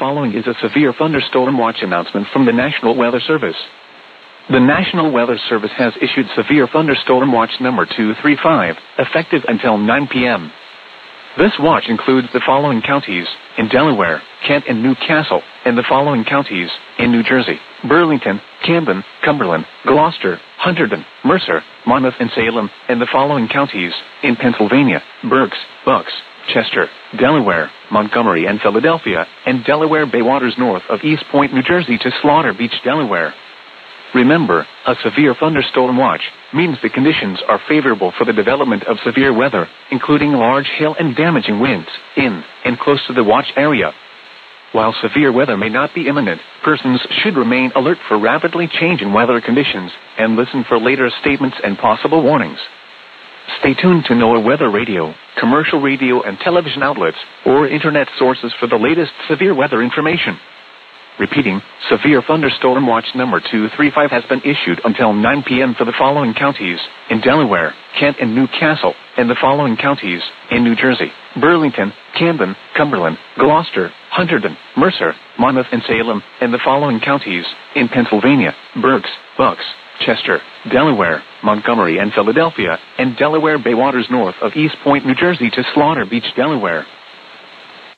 following is a severe thunderstorm watch announcement from the National Weather Service. The National Weather Service has issued severe thunderstorm watch number 235, effective until 9 p.m. This watch includes the following counties in Delaware, Kent and Newcastle, and the following counties in New Jersey: Burlington, Camden, Cumberland, Gloucester, Hunterdon, Mercer, Monmouth and Salem, and the following counties in Pennsylvania: Berks, Bucks, Chester, Delaware, Montgomery and Philadelphia, and Delaware Bay waters north of East Point, New Jersey to Slaughter Beach, Delaware. Remember, a severe thunderstorm watch means the conditions are favorable for the development of severe weather, including large hail and damaging winds, in and close to the watch area. While severe weather may not be imminent, persons should remain alert for rapidly changing weather conditions and listen for later statements and possible warnings. Stay tuned to NOAA Weather Radio, commercial radio and television outlets, or internet sources for the latest severe weather information. Repeating, severe thunderstorm watch number 235 has been issued until 9 p.m. for the following counties in Delaware, Kent and Newcastle, and the following counties in New Jersey: Burlington, Camden, Cumberland, Gloucester, Hunterdon, Mercer, Monmouth and Salem, and the following counties in Pennsylvania: Berks, Bucks, Chester, Delaware, Montgomery and Philadelphia, and Delaware Bay waters north of East Point, New Jersey to Slaughter Beach, Delaware.